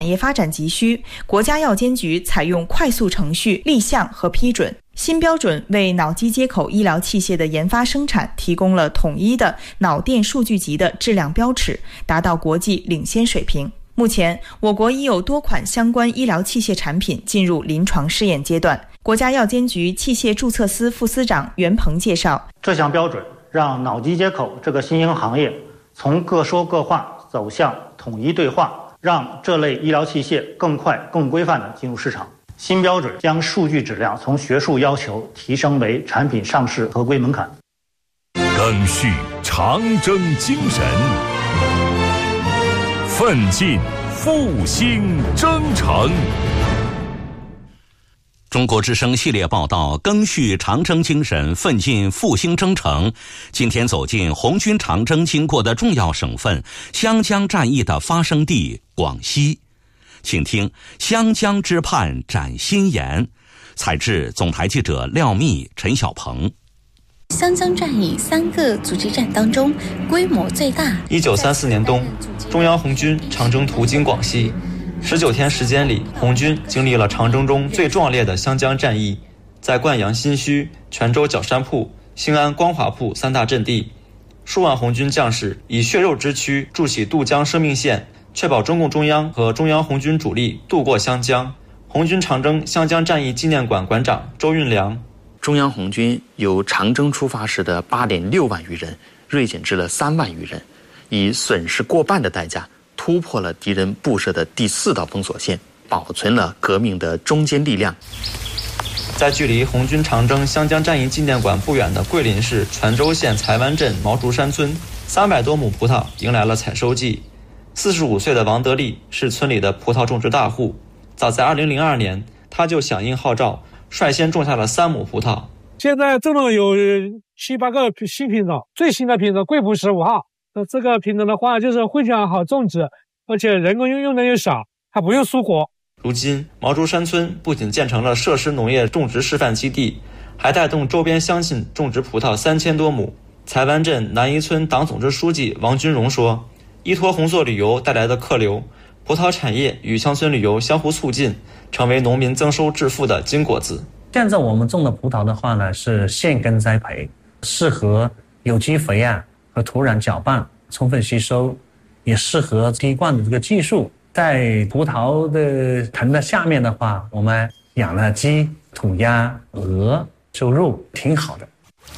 产业发展急需，国家药监局采用快速程序立项和批准。新标准为脑机接口医疗器械的研发生产提供了统一的脑电数据集的质量标尺，达到国际领先水平。目前，我国已有多款相关医疗器械产品进入临床试验阶段。国家药监局器械注册司副司长袁鹏介绍， 这项标准让脑机接口这个新兴行业从各说各话走向统一对话，让这类医疗器械更快、更规范地进入市场。新标准将数据质量从学术要求提升为产品上市合规门槛。 赓续长征精神，奋进复兴征程。中国之声系列报道赓续长征精神，奋进复兴征程。今天走进红军长征经过的重要省份湘江战役的发生地广西，请听湘江之畔展新言，采制总台记者廖密、陈小鹏。 湘江战役3个阻击战当中规模最大。 1934年冬，中央红军长征途经广西，19天时间里，红军经历了长征中最壮烈的湘江战役，在灌阳新圩、泉州角山铺、兴安光华铺3大阵地，数万红军将士以血肉之躯筑起渡江生命线，确保中共中央和中央红军主力渡过湘江。红军长征湘江战役纪念馆馆长周运良， 中央红军由长征出发时的8.6万余人锐减至了3万余人，以损失过半的代价突破了敌人布设的第4道封锁线，保存了革命的中坚力量。 在距离红军长征湘江战役纪念馆不远的桂林市泉州县才湾镇毛竹山村，300多亩葡萄迎来了采收季。45岁的王德利是村里的葡萄种植大户，早在2002年，他就响应号召，率先种下了3亩葡萄。 现在种了有7、8个新品种，最新的品种贵普15号。这个品种的话，就是非常好种植，而且人工用的又少，还不用疏果。 如今，毛竹山村不仅建成了设施农业种植示范基地，还带动周边乡亲种植葡萄3000多亩。才湾镇南一村党总支书记王军荣说，依托红色旅游带来的客流，葡萄产业与乡村旅游相互促进，成为农民增收致富的金果子。 现在我们种的葡萄的话呢，是现根栽培，适合有机肥啊和土壤搅拌充分吸收，也适合滴灌的这个技术。在葡萄的藤的下面的话，我们养了鸡、土鸭、鹅，收入挺好的。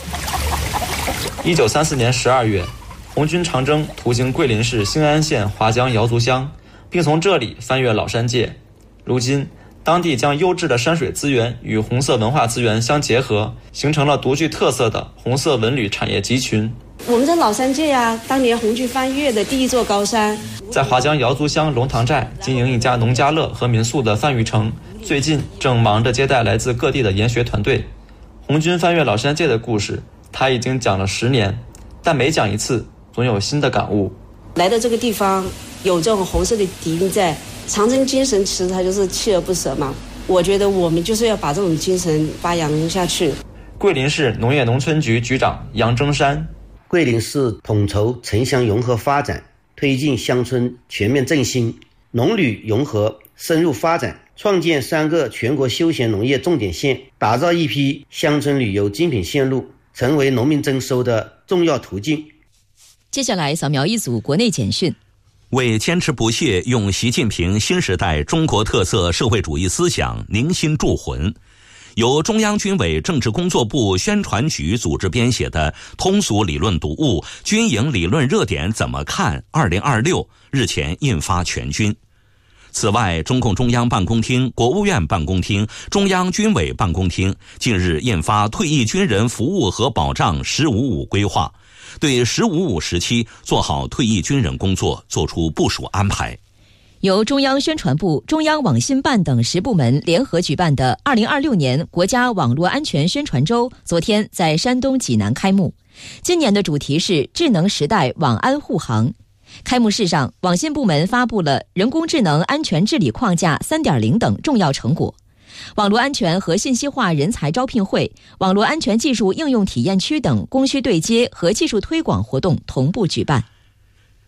1934年12月，红军长征途经桂林市兴安县华江瑶族乡，并从这里翻越老山界。如今，当地将优质的山水资源与红色文化资源相结合，形成了独具特色的红色文旅产业集群。 我们在老山界啊，当年红军翻越的第一座高山。 在华江瑶族乡龙塘寨经营一家农家乐和民宿的范玉成，最近正忙着接待来自各地的研学团队。红军翻越老山界的故事，他已经讲了10年，但每讲一次，总有新的感悟。 来到这个地方，有这种红色的底蕴在，长征精神其实它就是锲而不舍嘛。我觉得我们就是要把这种精神发扬下去。 桂林市农业农村局局长杨征山， 桂林市统筹城乡融合发展，推进乡村全面振兴，农旅融合深入发展，创建3个全国休闲农业重点县，打造一批乡村旅游精品线路，成为农民增收的重要途径。 接下来扫描一组国内简讯。 为坚持不懈用习近平新时代中国特色社会主义思想凝心铸魂，由中央军委政治工作部宣传局组织编写的通俗理论读物《军营理论热点怎么看2026》日前印发全军。此外，中共中央办公厅、国务院办公厅、中央军委办公厅近日印发《退役军人服务和保障“15-5”规划》，对“15-5”时期做好退役军人工作作出部署安排。 由中央宣传部、中央网信办等10部门联合举办的2026年国家网络安全宣传周昨天在山东济南开幕。今年的主题是智能时代网安护航。开幕式上，网信部门发布了人工智能安全治理框架 3.0 等重要成果。网络安全和信息化人才招聘会、网络安全技术应用体验区等供需对接和技术推广活动同步举办。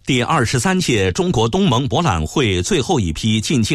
第23届中国东盟博览会最后一批进境